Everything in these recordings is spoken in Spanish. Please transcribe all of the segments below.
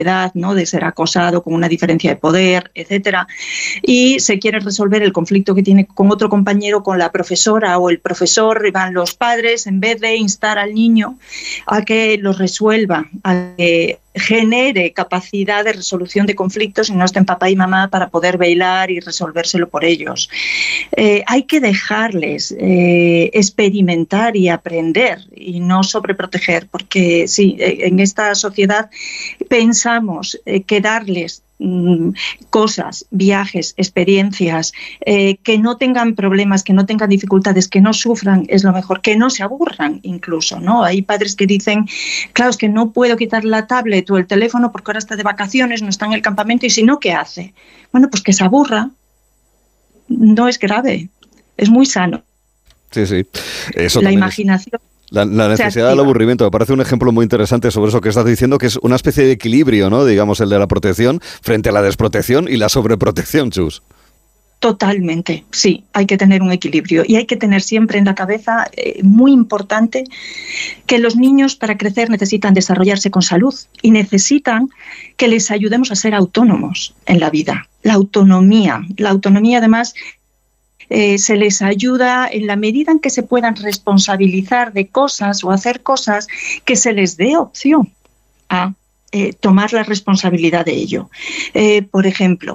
edad, ¿no?, de ser acosado con una diferencia de poder, etcétera, y se quiere resolver el conflicto que tiene con otro compañero, con la profesora o el profesor, y van los padres, en vez de instar al niño a que lo resuelva, a que genere capacidad de resolución de conflictos y no estén papá y mamá para poder velar y resolvérselo por ellos. Hay que dejarles experimentar y aprender y no sobreproteger, porque sí, en esta sociedad pensamos que darles cosas, viajes, experiencias, que no tengan problemas, que no tengan dificultades, que no sufran, es lo mejor, que no se aburran incluso, ¿no? Hay padres que dicen, claro, es que no puedo quitar la tablet o el teléfono porque ahora está de vacaciones, no está en el campamento, y si no, ¿qué hace? Bueno, pues que se aburra, no es grave, es muy sano. Sí, sí. Eso la imaginación. La necesidad del aburrimiento, me parece un ejemplo muy interesante sobre eso que estás diciendo, que es una especie de equilibrio, ¿no? Digamos, el de la protección frente a la desprotección y la sobreprotección, Chus. Totalmente, sí, hay que tener un equilibrio y hay que tener siempre en la cabeza, muy importante, que los niños para crecer necesitan desarrollarse con salud y necesitan que les ayudemos a ser autónomos en la vida. La autonomía además, se les ayuda en la medida en que se puedan responsabilizar de cosas o hacer cosas, que se les dé opción a tomar la responsabilidad de ello. Por ejemplo,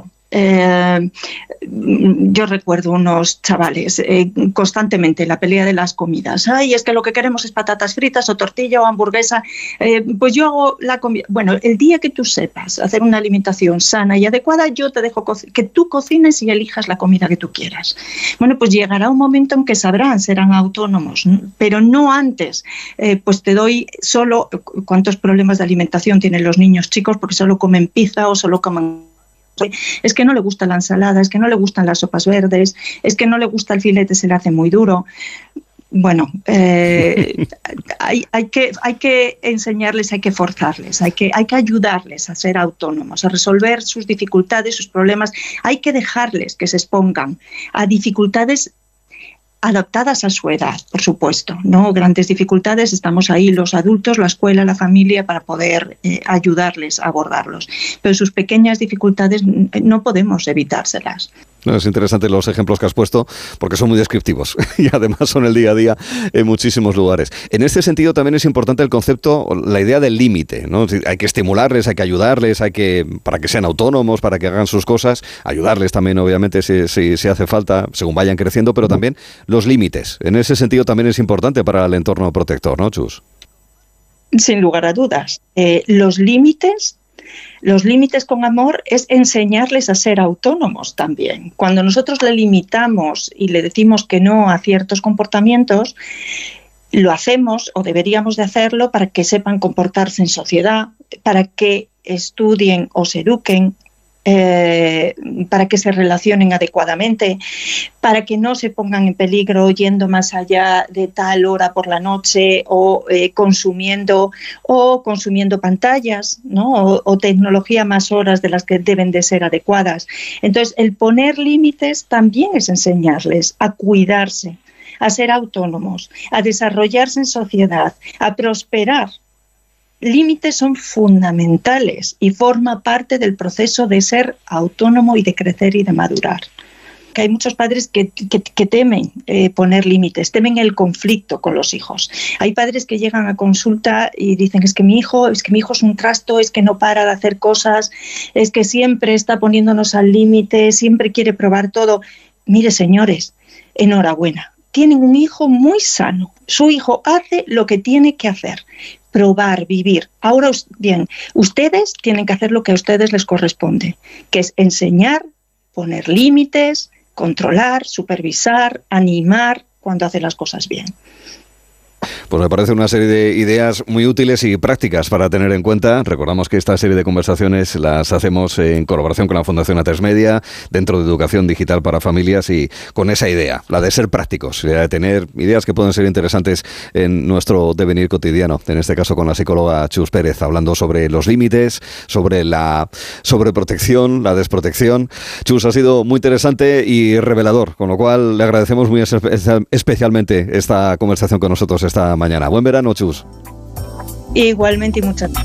yo recuerdo unos chavales constantemente la pelea de las comidas. Ay, es que lo que queremos es patatas fritas o tortilla o hamburguesa. Pues yo hago la comida. Bueno, el día que tú sepas hacer una alimentación sana y adecuada, yo te dejo que tú cocines y elijas la comida que tú quieras. Bueno, pues llegará un momento en que serán autónomos, pero no antes. Pues te doy solo cuántos problemas de alimentación tienen los niños chicos porque solo comen pizza o solo comen. Es que no le gusta la ensalada, es que no le gustan las sopas verdes, es que no le gusta el filete, se le hace muy duro. Bueno, hay que enseñarles, hay que forzarles, hay que ayudarles a ser autónomos, a resolver sus dificultades, sus problemas. Hay que dejarles que se expongan a dificultades adaptadas a su edad, por supuesto, no grandes dificultades, estamos ahí los adultos, la escuela, la familia, para poder ayudarles a abordarlos, pero sus pequeñas dificultades no podemos evitárselas. No, es interesante los ejemplos que has puesto porque son muy descriptivos y además son el día a día en muchísimos lugares. En este sentido también es importante el concepto, la idea del límite, ¿no? Hay que estimularles, hay que ayudarles, para que sean autónomos, para que hagan sus cosas, ayudarles también obviamente si hace falta, según vayan creciendo, pero también los límites. En ese sentido también es importante para el entorno protector, ¿no, Chus? Sin lugar a dudas. Los límites con amor es enseñarles a ser autónomos también. Cuando nosotros le limitamos y le decimos que no a ciertos comportamientos, lo hacemos o deberíamos de hacerlo para que sepan comportarse en sociedad, para que estudien o se eduquen, para que se relacionen adecuadamente, para que no se pongan en peligro yendo más allá de tal hora por la noche o consumiendo pantallas, ¿no? o tecnología más horas de las que deben de ser adecuadas. Entonces, el poner límites también es enseñarles a cuidarse, a ser autónomos, a desarrollarse en sociedad, a prosperar. Límites son fundamentales y forma parte del proceso de ser autónomo y de crecer y de madurar. Que hay muchos padres que temen poner límites, temen el conflicto con los hijos. Hay padres que llegan a consulta y dicen es que mi hijo es un trasto, es que no para de hacer cosas, es que siempre está poniéndonos al límite, siempre quiere probar todo. Mire, señores, enhorabuena. Tienen un hijo muy sano. Su hijo hace lo que tiene que hacer. Probar, vivir. Ahora bien, ustedes tienen que hacer lo que a ustedes les corresponde, que es enseñar, poner límites, controlar, supervisar, animar cuando hace las cosas bien. Pues me parece una serie de ideas muy útiles y prácticas para tener en cuenta. Recordamos que esta serie de conversaciones las hacemos en colaboración con la Fundación A3 Media, dentro de Educación Digital para Familias, y con esa idea, la de ser prácticos, de tener ideas que pueden ser interesantes en nuestro devenir cotidiano. En este caso con la psicóloga Chus Pérez, hablando sobre los límites, sobre la sobreprotección, la desprotección. Chus, ha sido muy interesante y revelador, con lo cual le agradecemos muy especialmente esta conversación con nosotros esta mañana. Buen verano, Chus. Igualmente y muchas gracias.